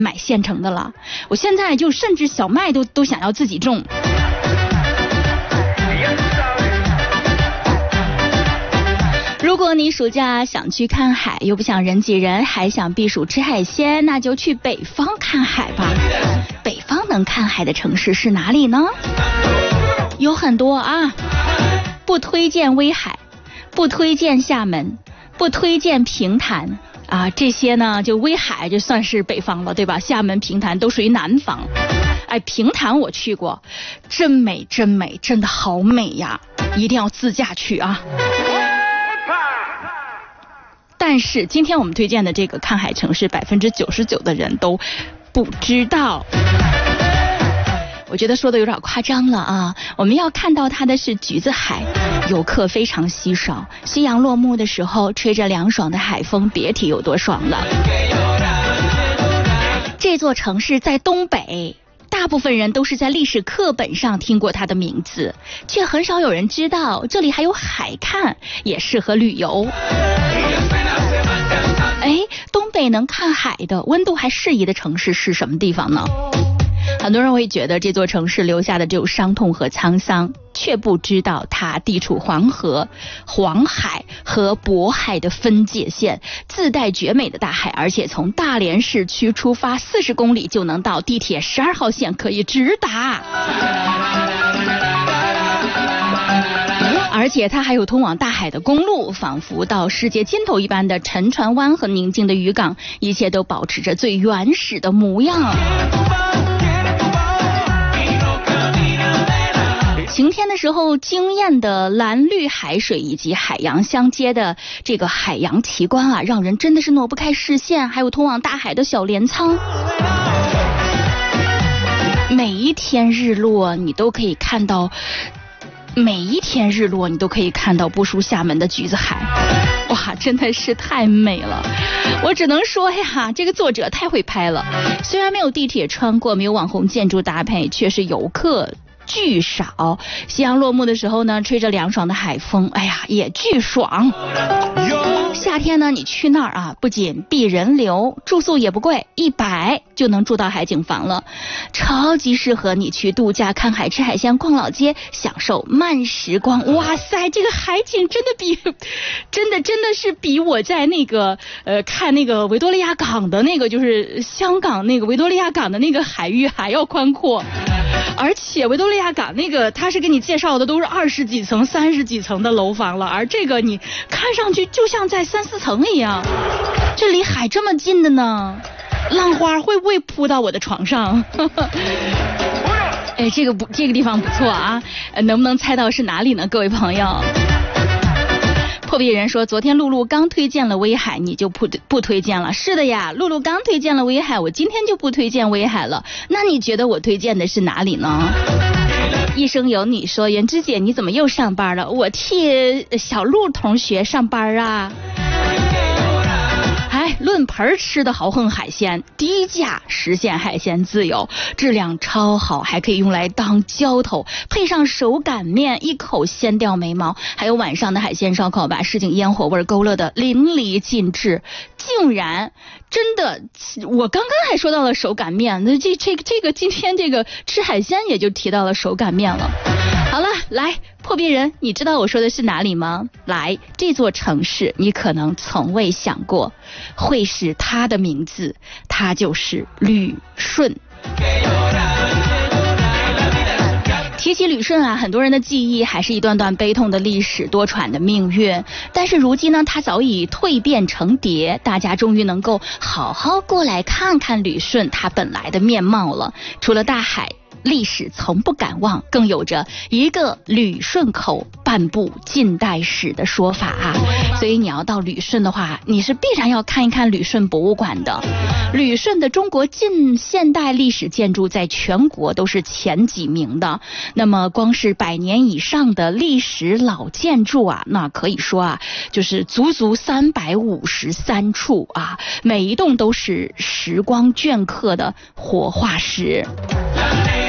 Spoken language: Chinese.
买现成的了，我现在就甚至小麦都想要自己种。如果你暑假想去看海，又不想人挤人，还想避暑吃海鲜，那就去北方看海吧。北方能看海的城市是哪里呢？有很多啊，不推荐威海，不推荐厦门，不推荐平潭啊，这些呢就威海就算是北方了，对吧？厦门、平潭都属于南方。哎，平潭我去过，真美真美，真的好美呀，一定要自驾去啊。但是今天我们推荐的这个看海城市，99%的人都不知道。我觉得说的有点夸张了啊！我们要看到它的是橘子海，游客非常稀少。夕阳落幕的时候，吹着凉爽的海风，别提有多爽了。这座城市在东北，大部分人都是在历史课本上听过它的名字，却很少有人知道这里还有海看，也适合旅游。哎，东北能看海的、温度还适宜的城市是什么地方呢？很多人会觉得这座城市留下的只有伤痛和沧桑，却不知道它地处黄河、黄海和渤海的分界线，自带绝美的大海，而且从大连市区出发40公里就能到，地铁12号线可以直达。而且它还有通往大海的公路，仿佛到世界尽头一般的沉船湾和宁静的渔港，一切都保持着最原始的模样。晴天的时候，惊艳的蓝绿海水以及海洋相接的这个海洋奇观啊，让人真的是挪不开视线。还有通往大海的小镰仓，每一天日落你都可以看到。不输厦门的橘子海，哇，真的是太美了！我只能说呀，这个作者太会拍了。虽然没有地铁穿过，没有网红建筑搭配，却是游客巨少。夕阳落幕的时候呢，吹着凉爽的海风，哎呀，也巨爽。夏天呢，你去那儿啊，不仅避人流，住宿也不贵，100就能住到海景房了，超级适合你去度假、看海、吃海鲜、逛老街，享受慢时光。哇塞，这个海景真的是比我在那个看那个维多利亚港的那个，就是香港那个维多利亚港的那个海域还要宽阔。而且维多利亚港那个他是给你介绍的都是20几层、30几层的楼房了，而这个你看上去就像在3、4层一样。这离海这么近的呢，浪花会不会扑到我的床上？哎，这个地方不错啊，能不能猜到是哪里呢，各位朋友？破壁人说，昨天露露刚推荐了威海，你就不推荐了。是的呀，露露刚推荐了威海，我今天就不推荐威海了。那你觉得我推荐的是哪里呢？一生有你说，袁之姐你怎么又上班了？我替小鹿同学上班啊。论盆吃的豪横海鲜，低价实现海鲜自由，质量超好，还可以用来当浇头，配上手擀面，一口掀掉眉毛。还有晚上的海鲜烧烤，把市井烟火味勾勒的淋漓尽致。竟然真的，我刚刚还说到了手擀面，那这个今天这个吃海鲜也就提到了手擀面了。好了，来破壁人，你知道我说的是哪里吗？来，这座城市你可能从未想过会是它的名字，它就是旅顺。提起旅顺啊，很多人的记忆还是一段段悲痛的历史，多舛的命运。但是如今呢，它早已蜕变成蝶，大家终于能够好好过来看看旅顺它本来的面貌了。除了大海，历史从不敢忘，更有着一个旅顺口半部近代史的说法啊。所以你要到旅顺的话，你是必然要看一看旅顺博物馆的。旅顺的中国近现代历史建筑在全国都是前几名的。那么光是100年以上的历史老建筑啊，那可以说啊，就是足足353处啊，每一栋都是时光镌刻的活化石。